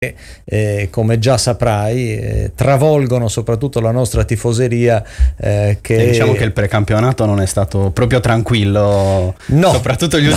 come già saprai, travolgono soprattutto la nostra tifoseria. Diciamo che il precampionato non è stato proprio tranquillo, no. Soprattutto le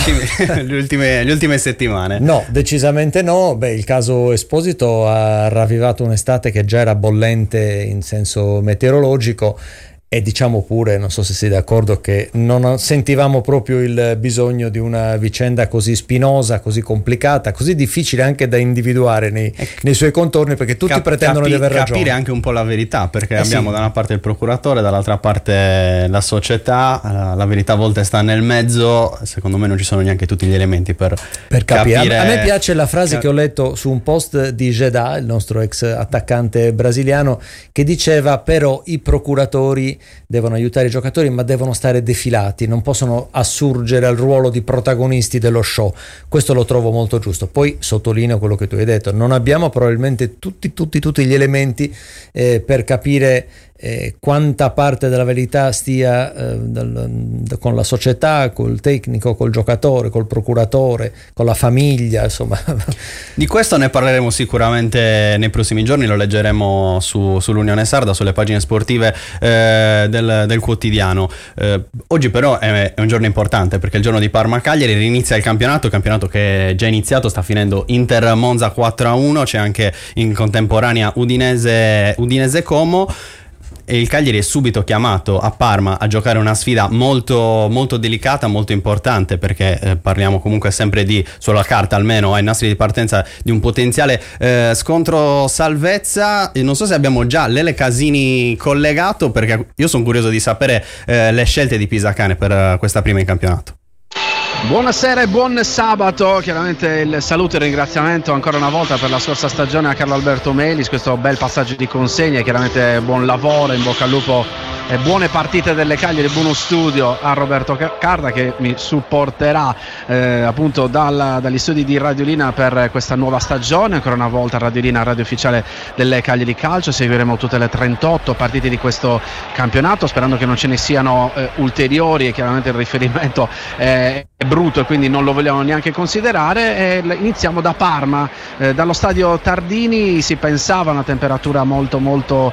ultime settimane. No, decisamente no. Il caso Esposito ha ravvivato un'estate che già era bollente in senso meteorologico. E diciamo pure, non so se sei d'accordo, che non sentivamo proprio il bisogno di una vicenda così spinosa, così complicata, così difficile anche da individuare nei suoi contorni, perché tutti pretendono di aver ragione. Capire anche un po' la verità, perché abbiamo da una parte il procuratore, dall'altra parte la società, la verità a volte sta nel mezzo, secondo me non ci sono neanche tutti gli elementi per capire. A me piace la frase che ho letto su un post di Jeddah, il nostro ex attaccante brasiliano, che diceva: però i procuratori devono aiutare i giocatori, ma devono stare defilati, non possono assurgere al ruolo di protagonisti dello show. Questo lo trovo molto giusto. Poi sottolineo quello che tu hai detto: non abbiamo probabilmente tutti gli elementi per capire quanta parte della verità stia con la società, col tecnico, col giocatore, col procuratore, con la famiglia, insomma. Di questo ne parleremo sicuramente nei prossimi giorni, lo leggeremo sull'Unione Sarda, sulle pagine sportive del quotidiano. Oggi però è un giorno importante, perché è il giorno di Parma-Cagliari, rinizia il campionato che è già iniziato, sta finendo Inter-Monza 4-1, c'è anche in contemporanea Udinese-Como. E il Cagliari è subito chiamato a Parma a giocare una sfida molto, molto delicata, molto importante, perché parliamo comunque sempre sulla carta almeno ai nastri di partenza, di un potenziale scontro salvezza. E non so se abbiamo già Lele Casini collegato, perché io sono curioso di sapere le scelte di Pisacane per questa prima in campionato. Buonasera e buon sabato, chiaramente il saluto e il ringraziamento ancora una volta per la scorsa stagione a Carlo Alberto Melis, questo bel passaggio di consegne, chiaramente buon lavoro, in bocca al lupo e buone partite delle Cagliari, buono studio a Roberto Carda, che mi supporterà appunto dagli studi di Radiolina per questa nuova stagione. Ancora una volta Radiolina, radio ufficiale delle Cagliari Calcio, seguiremo tutte le 38 partite di questo campionato, sperando che non ce ne siano ulteriori, e chiaramente il riferimento è brutto e quindi non lo vogliamo neanche considerare. Iniziamo da Parma, dallo stadio Tardini. Si pensava a una temperatura molto molto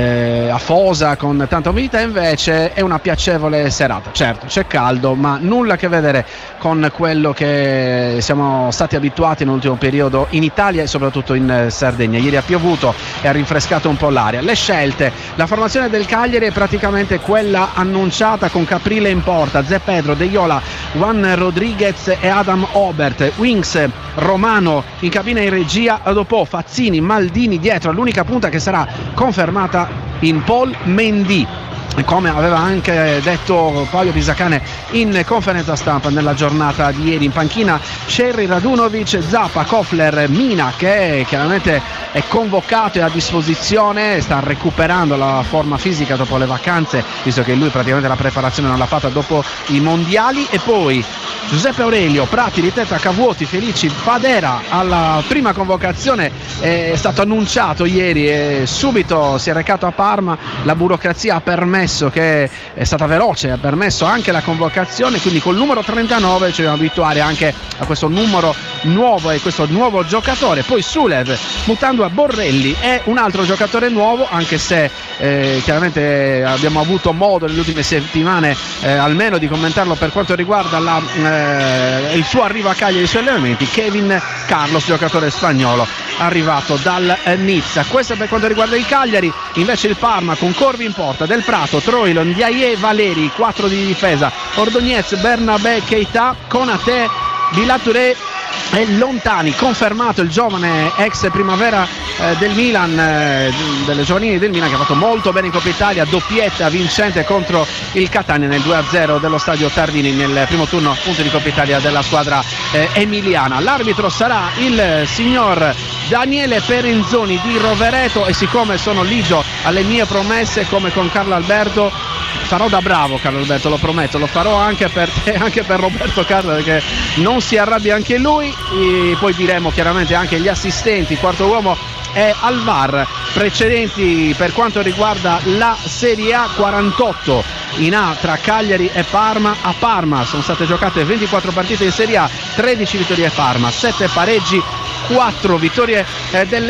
afosa, con tanta umidità, invece è una piacevole serata. Certo, c'è caldo, ma nulla a che vedere con quello che siamo stati abituati nell'ultimo periodo in Italia e soprattutto in Sardegna. Ieri ha piovuto e ha rinfrescato un po' l'aria. Le scelte: la formazione del Cagliari è praticamente quella annunciata, con Caprile in porta, Zé Pedro, De Iola, Juan Rodriguez e Adam Obert, wings Romano in cabina in regia, dopo Fazzini, Maldini dietro, l'unica punta che sarà confermata in Paul Mendy, come aveva anche detto Paolo Pisacane in conferenza stampa nella giornata di ieri. In panchina Cerri, Radunovic, Zappa, Kofler, Mina, che chiaramente è convocato e a disposizione, sta recuperando la forma fisica dopo le vacanze, visto che lui praticamente la preparazione non l'ha fatta dopo i mondiali. E poi Giuseppe Aurelio, Prati, Ritetta, Cavuoti, Felici, Padera alla prima convocazione, è stato annunciato ieri e subito si è recato a Parma. La burocrazia ha permesso, che è stata veloce, ha permesso anche la convocazione, quindi col numero 39 ci dobbiamo abituare anche a questo numero nuovo e questo nuovo giocatore. Poi Sulev, mutando a Borrelli, è un altro giocatore nuovo, anche se chiaramente abbiamo avuto modo nelle ultime settimane almeno di commentarlo per quanto riguarda il suo arrivo a Cagliari, i suoi allenamenti. Kevin Carlos, giocatore spagnolo arrivato dal Nizza. Questo per quanto riguarda il Cagliari. Invece il Parma con Corvi in porta, Del Prato, Troilo, Ndiaye, Valeri, 4 di difesa, Ordonez, Bernabé, Keita, Konaté, Bilaturé e Lontani. Confermato il giovane ex primavera del Milan, delle giovanili del Milan, che ha fatto molto bene in Coppa Italia, doppietta vincente contro il Catania nel 2-0 dello stadio Tardini nel primo turno appunto di Coppa Italia della squadra emiliana. L'arbitro sarà il signor Daniele Perenzoni di Rovereto, e siccome sono ligio alle mie promesse, come con Carlo Alberto, farò da bravo Carlo Alberto, lo prometto, lo farò anche per te, anche per Roberto Carlo, perché non si arrabbia anche lui. E poi diremo chiaramente anche gli assistenti, quarto uomo è al VAR. Precedenti per quanto riguarda la Serie A: 48 in A tra Cagliari e Parma. A Parma sono state giocate 24 partite in Serie A, 13 vittorie Parma, 7 pareggi 4 vittorie